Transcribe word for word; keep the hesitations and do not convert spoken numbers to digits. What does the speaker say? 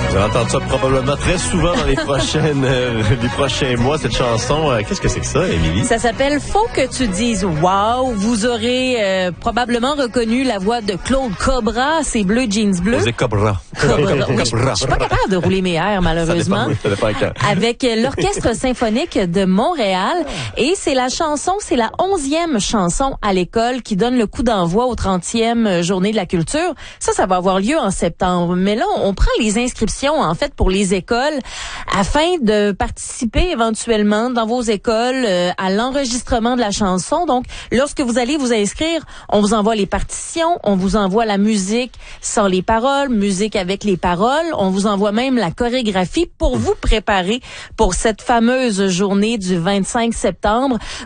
On va entendre ça probablement très souvent dans les prochaines, euh, les prochains mois, cette chanson. Euh, qu'est-ce que c'est que ça, Émilie? Ça s'appelle « Faut que tu dises wow ». Vous aurez euh, probablement reconnu la voix de Claude Cobra, ses bleus jeans bleus. C'est Cobra. Cobra. Oui, je suis pas capable de rouler mes airs, malheureusement. Ça dépend, oui, ça dépend quand. Avec l'Orchestre symphonique de Montréal. Et c'est la chanson, c'est la onzième chanson à l'école qui donne le coup d'envoi aux trentième Journée de la culture. Ça, ça va avoir lieu en septembre. Mais là, on prend les inscriptions, en fait, pour les écoles afin de participer éventuellement dans vos écoles euh, à l'enregistrement de la chanson. Donc, lorsque vous allez vous inscrire, on vous envoie les partitions, on vous envoie la musique sans les paroles, musique avec les paroles. On vous envoie même la chorégraphie pour vous préparer pour cette fameuse journée du vingt-cinq septembre.